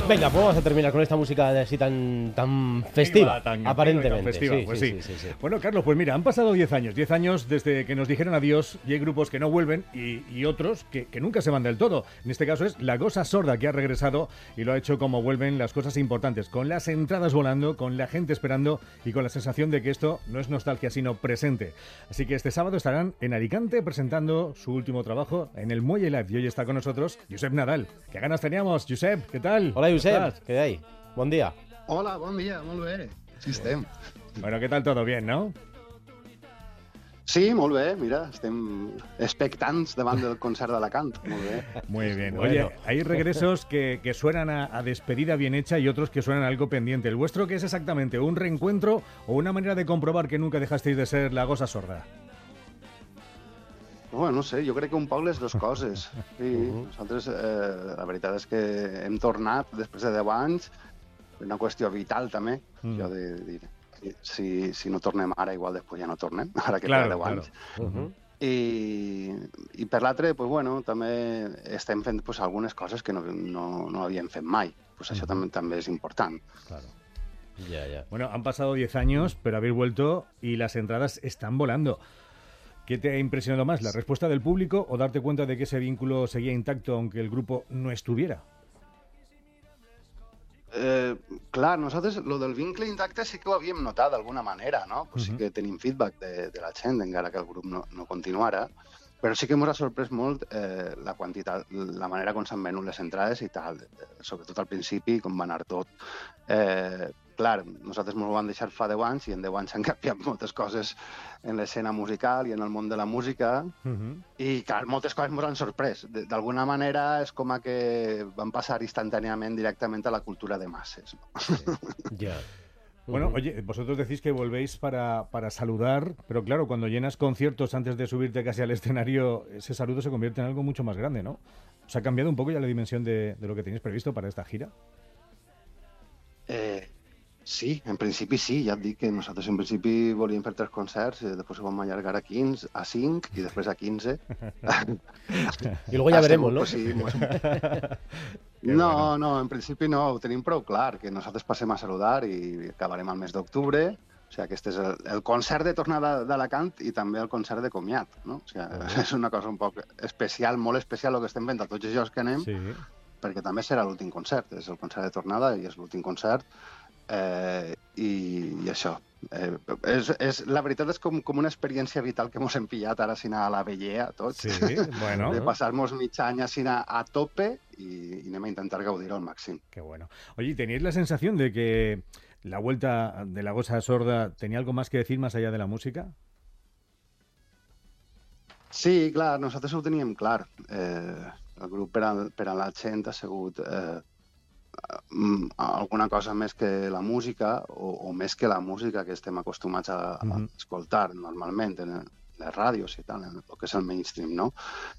Venga, pues vamos a terminar con esta música así tan festiva, aparentemente. Tan festiva, pues sí. Bueno, Carlos, pues mira, han pasado 10 años. 10 años desde que nos dijeron adiós y hay grupos que no vuelven y otros que nunca se van del todo. En este caso es La Gosa Sorda, que ha regresado y lo ha hecho como vuelven las cosas importantes, con las entradas volando, con la gente esperando y con la sensación de que esto no es nostalgia, sino presente. Así que este sábado estarán en Alicante presentando su último trabajo en el Muelle Live. Y hoy está con nosotros Josep Nadal. ¿Qué ganas teníamos, Josep? ¿Qué tal? Hola, Josep, què hay? Bon dia. Hola, bon dia, molt bé. Sí, estem. Bueno, ¿qué tal? Todo bien, ¿no? Sí, molt bé, mira, estem expectants davant del concert d'Alacant, molt bé. Muy bien. Bueno. Oye, hay regresos que suenan a despedida bien hecha y otros que suenan a algo pendiente. ¿El vuestro qué es exactamente? ¿Un reencuentro o una manera de comprobar que nunca dejasteis de ser La Gosa Sorda? Bueno, no sé, jo crec que un poc les dues coses. Sí, nosaltres, la veritat és que hem tornat després de 10 anys, una qüestió vital també, jo de dir, si no tornem ara, igual després ja no tornem, ara que Claro, fa 10 anys. I per l'altre, pues, bueno, també estem fent pues, algunes coses que no havíem fet mai. Pues això també és important. Claro. Ya. Bueno, han pasado 10 años, pero habéis vuelto y las entradas están volando. ¿Qué te ha impresionado más, la respuesta del público o darte cuenta de que ese vínculo seguía intacto aunque el grupo no estuviera? Clar, nosaltres lo del vincle intacte sí que ho havíem notat d'alguna manera, no? Pues sí que tenim feedback de la gent, encara que el grup no continuara, però sí que ens ha sorprès molt la quantitat, la manera com s'han venut les entrades i tal, sobretot al principi, com va anar tot. Clar, nosaltres ens ho vam deixar fa 10 anys i en 10 anys s'han canviat moltes coses en l'escena musical i en el món de la música i, clar, moltes coses ens han sorprès. D'alguna manera és com que van passar instantàniament directament a la cultura de masses. Ya. Bueno, oye, vosotros decís que volvéis para saludar, pero claro, cuando llenas conciertos antes de subirte casi al escenario, ese saludo se convierte en algo mucho más grande, ¿no? ¿Os ha cambiado un poco ya la dimensión de lo que tenéis previsto para esta gira? Sí, en principi sí, ja et dic que nosaltres en principi volíem fer 3 concerts, després ho vam allargar a 15, a 5 i després a 15. Y luego ya veremos, ¿no? Pues sí, no, en principi no, ho tenim prou clar, que nosaltres passem a saludar i acabarem al mes d'octubre. O sigui, aquest és el concert de tornada d'Alacant i també el concert de comiat, no? O sigui, és una cosa un poc especial, molt especial el que estem fent a tots els llocs que anem, perquè també serà l'últim concert, és el concert de tornada i és l'últim concert. I això, la veritat és com una experiència vital que ens hem pillat ara a la vellea, tots, bueno. de passar-nos mig any a tope i anem a intentar gaudir-ho al màxim. Qué bueno. Oye, ¿teníais la sensación de que la vuelta de La Gosa Sorda tenía algo más que decir más allá de la música? Sí, clar, nosaltres ho teníem clar. El grup per a la gent ha sigut alguna cosa més que la música o més que la música que estem acostumats a escoltar normalment en les ràdios i tal, en el que és el mainstream, no?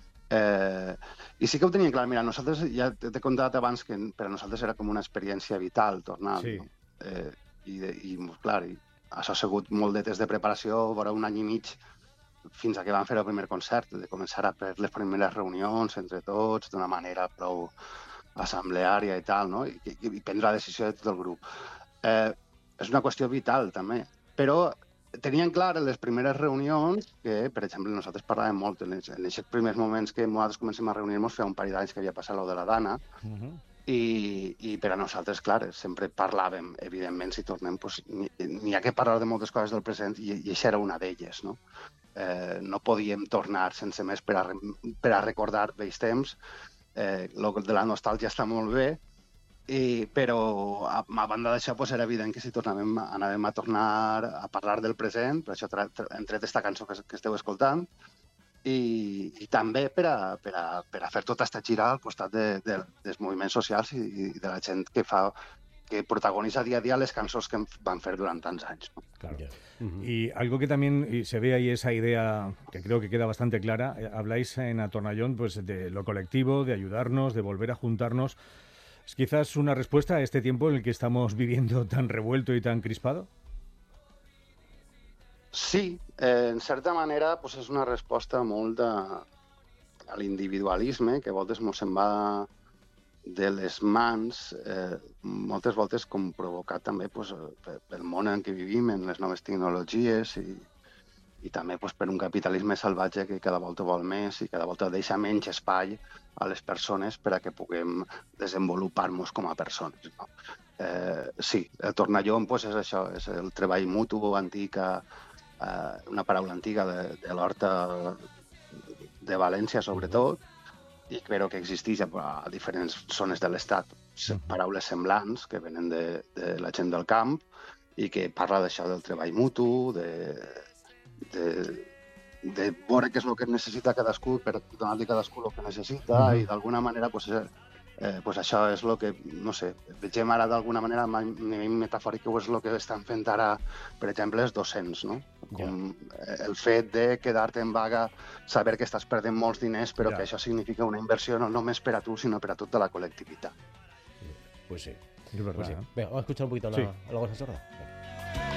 I sí que ho tenia clar. Mira, nosaltres, ja t'he contat abans que per a nosaltres era com una experiència vital tornar. Sí. I clar, això ha sigut molt de temps de preparació, vora un any i mig fins a que vam fer el primer concert, de començar a fer les primeres reunions entre tots d'una manera prou assembleària i tal, no? I prendre la decisió de tot el grup. És una qüestió vital, també. Però tenien clar en les primeres reunions que, per exemple, nosaltres parlàvem molt en aquests primers moments que nosaltres comencem a reunir-nos, feia un parell d'anys que havia passat lo de la Dana, i per a nosaltres, clar, sempre parlàvem, evidentment, si tornem, pues, n'hi ha que parlar de moltes coses del present i això era una d'elles, no? No podíem tornar sense més per a recordar vells temps. Lo de la nostàlgia està molt bé, però a banda d'això pues, era evident que si anàvem a tornar a parlar del present, per això hem tret aquesta cançó que esteu escoltant, i també per a fer tota aquesta gira al costat dels moviments socials i de la gent que protagonitza día a día les cançons que van fer durant tants anys. ¿No? Claro. Y algo que también se ve ahí, esa idea que creo que queda bastante clara, habláis en Atornallón pues, de lo colectivo, de ayudarnos, de volver a juntarnos. ¿Es quizás una respuesta a este tiempo en el que estamos viviendo tan revuelto y tan crispado? Sí, en certa manera pues, és una resposta molt a l'individualisme que a voltes ens en va de les mans, moltes voltes com provocat també pel món en què vivim, en les noves tecnologies i també per un capitalisme salvatge que cada volta vol més i cada volta deixa menys espai a les persones per a que puguem desenvolupar-nos com a persones. No? Sí, el tornallom és això, és el treball mutu antic, una paraula antiga de l'horta de València, sobretot, i crec que existeix a diferents zones de l'Estat paraules semblants que venen de la gent del camp i que parla d'això del treball mutu, de veure què és el que necessita cadascú per donar-li a cadascú el que necessita i d'alguna manera això és el que, no sé, vegem ara d'alguna manera a nivell metafòric és el que estan fent ara, per exemple, els docents, no? Com el fet de quedar-te en vaga, saber que estàs perdent molts diners, però que això significa una inversió no només per a tu, sinó per a tota la col·lectivitat. Pues sí. Es verdad. Venga, vamos a escuchar un poquito a la Gosa Sorda.